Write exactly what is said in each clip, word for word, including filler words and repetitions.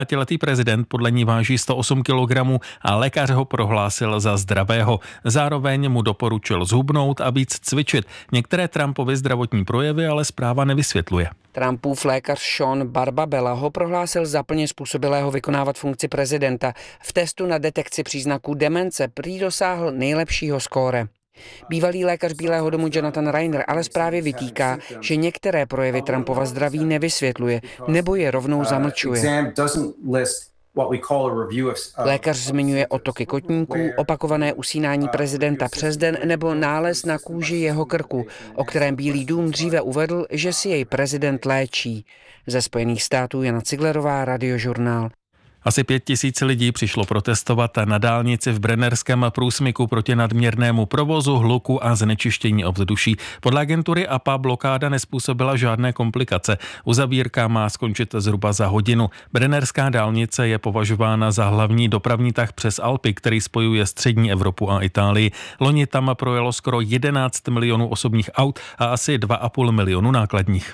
Letý prezident podle ní váží sto osm kilogramů a lékař ho prohlásil za zdravého. Zároveň mu doporučil zhubnout a víc cvičit. Některé Trumpovy zdravotní projevy ale zpráva nevysvětluje. Trumpův lékař Sean Barbabella ho prohlásil za plně způsobilého vykonávat funkci prezidenta. V testu na detekci příznaků demence prý dosáhl nejlepšího skóre. Bývalý lékař Bílého domu Jonathan Reiner ale zprávě vytýká, že některé projevy Trumpova zdraví nevysvětluje nebo je rovnou zamlčuje. Lékař zmiňuje otoky kotníků, opakované usínání prezidenta přes den nebo nález na kůži jeho krku, o kterém Bílý dům dříve uvedl, že si jej prezident léčí. Ze Spojených států Jana Ciglerová, Radiožurnál. Asi pět tisíc lidí přišlo protestovat na dálnici v Brennerském průsmyku proti nadměrnému provozu, hluku a znečištění ovzduší. Podle agentury A P A blokáda nezpůsobila žádné komplikace. Uzavírka má skončit zhruba za hodinu. Brennerská dálnice je považována za hlavní dopravní tah přes Alpy, který spojuje střední Evropu a Itálii. Loni tam projelo skoro jedenáct milionů osobních aut a asi dva a půl milionu nákladních.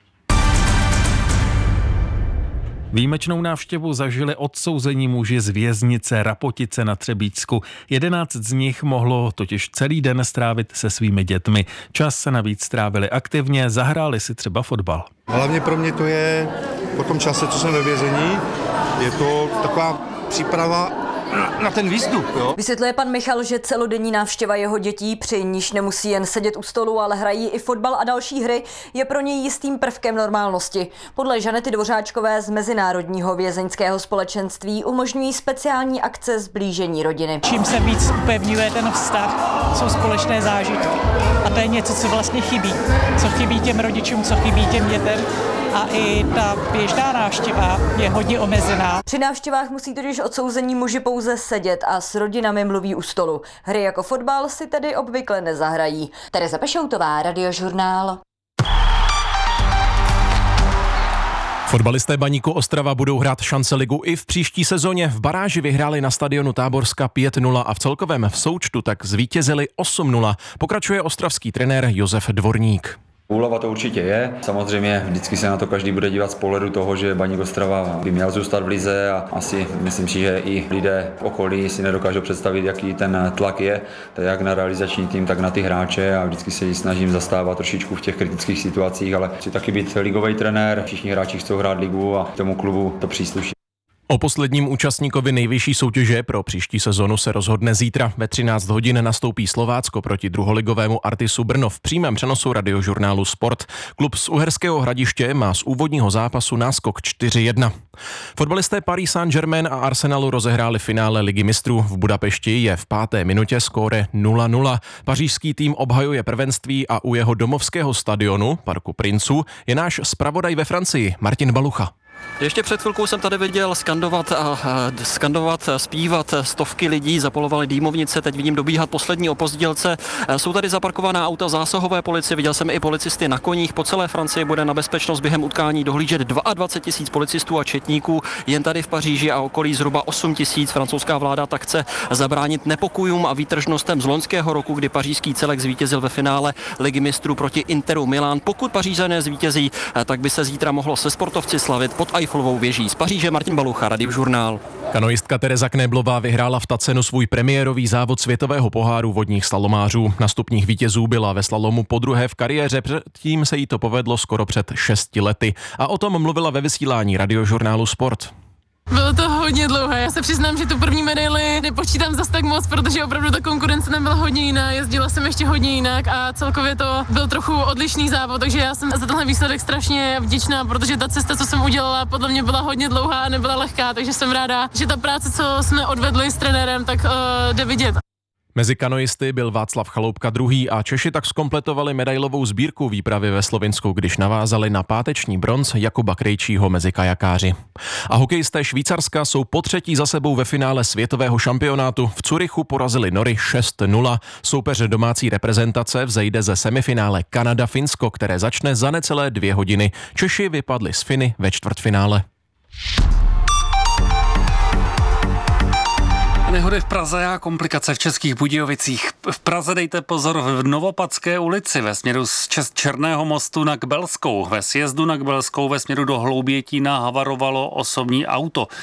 Výjimečnou návštěvu zažili odsouzení muži z věznice Rapotice na Třebíčsku. Jedenáct z nich mohlo totiž celý den strávit se svými dětmi. Čas se navíc strávili aktivně, zahráli si třeba fotbal. Hlavně pro mě to je po tom čase, co jsem ve vězení, je to taková příprava na ten výstup. Jo? Vysvětluje pan Michal, že celodenní návštěva jeho dětí, při níž nemusí jen sedět u stolu, ale hrají i fotbal a další hry, je pro něj jistým prvkem normálnosti. Podle Žanety Dvořáčkové z Mezinárodního vězeňského společenství umožňují speciální akce sblížení rodiny. Čím se víc upevňuje ten vztah, jsou společné zážitky. A to je něco, co vlastně chybí. Co chybí těm rodičům, co chybí těm dětem. A i ta běžná návštěva je hodně omezená. Při návštěvách musí totiž odsouzení muži pouze sedět a s rodinami mluví u stolu. Hry jako fotbal si tedy obvykle nezahrají. Tereza Pešoutová, Radiožurnál. Fotbalisté Baníku Ostrava budou hrát šance ligu i v příští sezóně. V baráži vyhráli na stadionu Táborska pět nula a v celkovém v součtu tak zvítězili osm nula. Pokračuje ostravský trenér Josef Dvorník. Úleva to určitě je. Samozřejmě vždycky se na to každý bude dívat z pohledu toho, že Baník Ostrava by měl zůstat v lize a asi myslím si, že i lidé v okolí si nedokážou představit, jaký ten tlak je, tak jak na realizační tým, tak na ty hráče a vždycky se ji snažím zastávat trošičku v těch kritických situacích, ale chci taky být ligový trenér, všichni hráči chcou hrát ligu a tomu klubu to přísluší. O posledním účastníkovi nejvyšší soutěže pro příští sezonu se rozhodne zítra. Ve třináct hodin nastoupí Slovácko proti druholigovému Artisu Brno v přímém přenosu Radiožurnálu Sport. Klub z Uherského Hradiště má z úvodního zápasu náskok čtyři jedna. Fotbalisté Paris Saint-Germain a Arsenalu rozehráli finále Ligy mistrů. V Budapešti je v páté minutě skóre nula nula. Pařížský tým obhajuje prvenství a u jeho domovského stadionu, Parku Princů, je náš zpravodaj ve Francii, Martin Balucha. Ještě před chvilkou jsem tady viděl skandovat a skandovat, zpívat stovky lidí, zapolovali dýmovnice, teď vidím dobíhat poslední opozdělce. Jsou tady zaparkovaná auta zásahové policie, viděl jsem i policisty na koních. Po celé Francii bude na bezpečnost během utkání dohlížet dvacet dva tisíc policistů a četníků. Jen tady v Paříži a okolí zhruba osm tisíc. Francouzská vláda tak chce zabránit nepokojům a výtržnostem z loňského roku, kdy pařížský celek zvítězil ve finále Ligy mistrů proti Interu Milán. Pokud Pařížané zvítězí, tak by se zítra mohlo se sportovci slavit pod Eiffelovou věží. Z Paříže Martin Balucha, Radiožurnál. Kanoistka Tereza Knéblová vyhrála v Tacenu svůj premiérový závod světového poháru vodních slalomářů. Na stupních vítězů byla ve slalomu podruhé v kariéře, předtím se jí to povedlo skoro před šesti lety. A o tom mluvila ve vysílání Radiožurnálu Sport. Bylo to hodně dlouhé, já se přiznám, že tu první medaili nepočítám zas tak moc, protože opravdu ta konkurence nebyla hodně jiná, jezdila jsem ještě hodně jinak a celkově to byl trochu odlišný závod, takže já jsem za tenhle výsledek strašně vděčná, protože ta cesta, co jsem udělala, podle mě byla hodně dlouhá a nebyla lehká, takže jsem ráda, že ta práce, co jsme odvedli s trenérem, tak uh, jde vidět. Mezi kanoisty byl Václav Chaloupka druhý a Češi tak zkompletovali medailovou sbírku výpravy ve Slovinsku, když navázali na páteční bronz Jakuba Krejčího mezi kajakáři. A hokejisté Švýcarska jsou po třetí za sebou ve finále světového šampionátu. V Curychu porazili Nory šest nula. Soupeř domácí reprezentace vzejde ze semifinále Kanada-Finsko, které začne za necelé dvě hodiny. Češi vypadli z Finy ve čtvrtfinále. Nehody v Praze a komplikace v Českých Budějovicích. V Praze dejte pozor v Novopadské ulici ve směru z Černého mostu na Kbelskou. Ve sjezdu na Kbelskou ve směru do Hloubětína havarovalo osobní auto.